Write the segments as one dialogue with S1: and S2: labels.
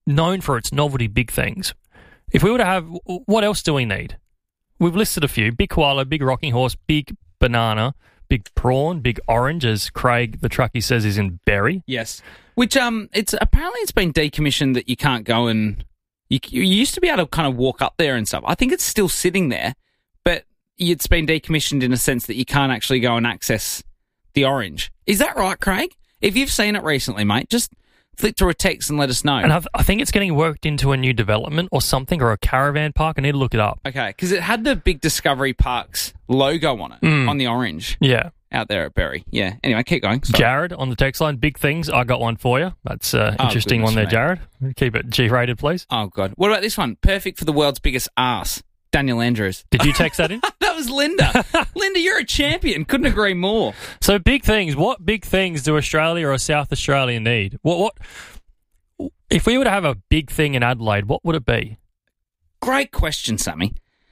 S1: known for its novelty big things. If we were to have, what else do we need? We've listed a few: big koala, big rocking horse, big banana, big prawn, big orange, as Craig the truckie says is in Berry.
S2: Yes, which it's been decommissioned that you can't go and you used to be able to kind of walk up there and stuff. I think it's still sitting there, but it's been decommissioned in a sense that you can't actually go and access the orange. Is that right, Craig? If you've seen it recently, mate, just flick through a text and let us know.
S1: And I think it's getting worked into a new development or something, or a caravan park. I need to look it up.
S2: Okay, because it had the big Discovery Parks logo on it, on the orange.
S1: Yeah.
S2: Out there at Berry. Yeah. Anyway, keep going. Sorry.
S1: Jared on the text line, big things. I got one for you. That's an interesting one there, Jared. Keep it G-rated, please.
S2: Oh, God. What about this one? Perfect for the world's biggest arse. Daniel Andrews.
S1: Did you text that in?
S2: That was Linda. Linda, you're a champion. Couldn't agree more.
S1: So big things. What big things do Australia or South Australia need? What? If we were to have a big thing in Adelaide, what would it be?
S2: Great question, Sammy.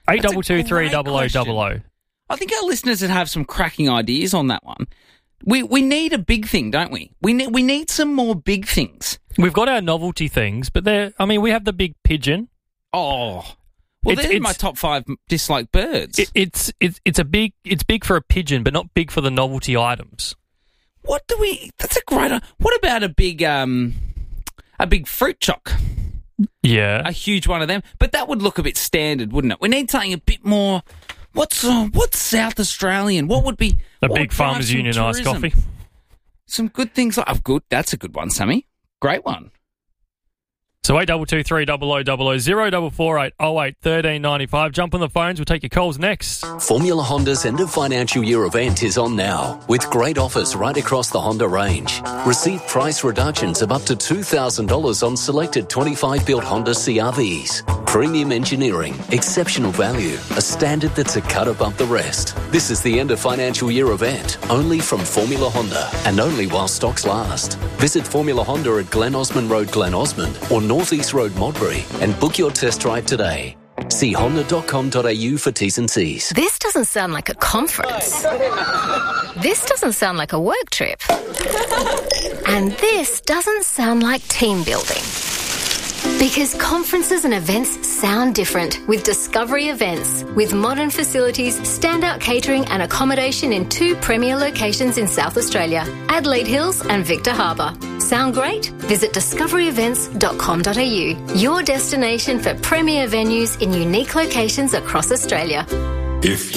S1: 8223
S2: I think our listeners would have some cracking ideas on that one. We need a big thing, don't we? We need some more big things.
S1: We've got our novelty things, but we have the big pigeon.
S2: Oh, well, they're my top 5 disliked birds.
S1: It's big for a pigeon, but not big for the novelty items.
S2: That's a great. What about a big fruit choc?
S1: Yeah,
S2: a huge one of them. But that would look a bit standard, wouldn't it? We need something a bit more. What's South Australian? What would be
S1: a big Farmers Union iced coffee?
S2: Some good things like good. That's a good one, Sammy. Great one.
S1: So 8223 0448 08 1395. Jump on the phones. We'll take your calls next.
S3: Formula Honda's end of financial year event is on now, with great offers right across the Honda range. Receive price reductions of up to $2,000 on selected 25-built Honda CR-Vs. Premium engineering, exceptional value, a standard that's a cut above the rest. This is the end of financial year event, only from Formula Honda, and only while stocks last. Visit Formula Honda at Glen Osmond Road, Glen Osmond, or North East Road, Modbury, and book your test drive today. See honda.com.au for T's and C's.
S4: This doesn't sound like a conference. This doesn't sound like a work trip. And this doesn't sound like team building. Because conferences and events sound different with Discovery Events. With modern facilities, standout catering and accommodation in 2 premier locations in South Australia, Adelaide Hills and Victor Harbour. Sound great? Visit discoveryevents.com.au, your destination for premier venues in unique locations across Australia.
S5: If